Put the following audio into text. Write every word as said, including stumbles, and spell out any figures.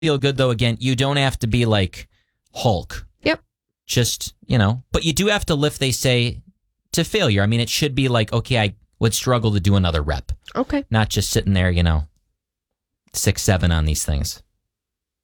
feel good, though, again, you don't have to be like Hulk. Yep. Just, you know, but you do have to lift, they say, to failure. I mean, it should be like, okay, I would struggle to do another rep. Okay. Not just sitting there, you know, six, seven on these things.